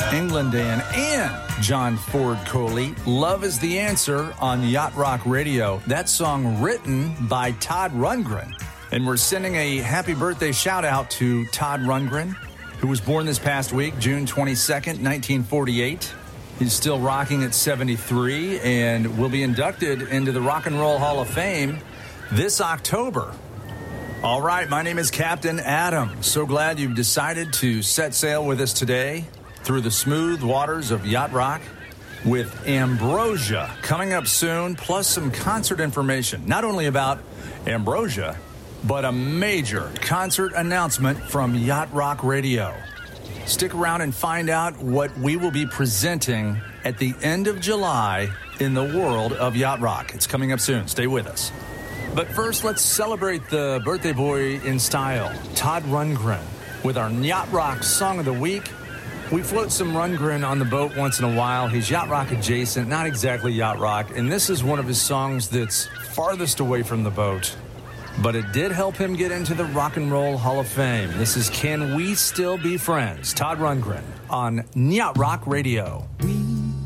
England Dan and John Ford Coley. Love is the Answer on Yacht Rock Radio. That song written by Todd Rundgren. And we're sending a happy birthday shout out to Todd Rundgren, who was born this past week, June 22nd, 1948. He's still rocking at 73 and will be inducted into the Rock and Roll Hall of Fame this October. All right, my name is Captain Adam. So glad you've decided to set sail with us today through the smooth waters of Yacht Rock with Ambrosia coming up soon, plus some concert information, not only about Ambrosia, but a major concert announcement from Yacht Rock Radio. Stick around and find out what we will be presenting at the end of July in the world of Yacht Rock. It's coming up soon. Stay with us. But first, let's celebrate the birthday boy in style, Todd Rundgren, with our Yacht Rock Song of the Week. We float some Rundgren on the boat once in a while. He's Yacht Rock adjacent, not exactly Yacht Rock, and this is one of his songs that's farthest away from the boat. But it did help him get into the Rock and Roll Hall of Fame. This is Can We Still Be Friends? Todd Rundgren on Yacht Rock Radio. We